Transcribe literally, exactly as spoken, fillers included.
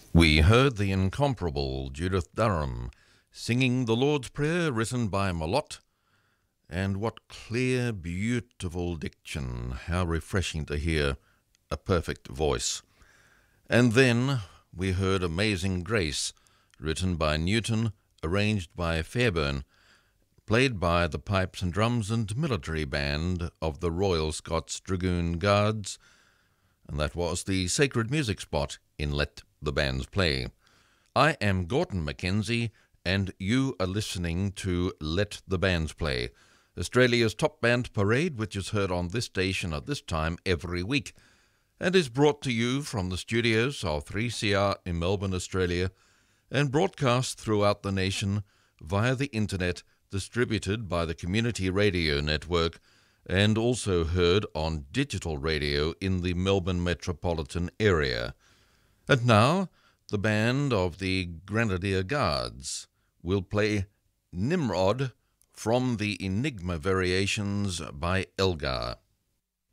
We heard the incomparable Judith Durham singing the Lord's Prayer written by Malott, and what clear, beautiful diction, how refreshing to hear a perfect voice. And then we heard Amazing Grace, written by Newton, arranged by Fairbairn, played by the pipes and drums and military band of the Royal Scots Dragoon Guards, and that was the sacred music spot in Let the Bands Play. I am Gordon Mackenzie, and you are listening to Let the Bands Play, Australia's top band parade, which is heard on this station at this time every week, and is brought to you from the studios of three C R in Melbourne, Australia, and broadcast throughout the nation via the internet, distributed by the Community Radio Network, and also heard on digital radio in the Melbourne metropolitan area. And now, the band of the Grenadier Guards will play Nimrod from the Enigma Variations by Elgar.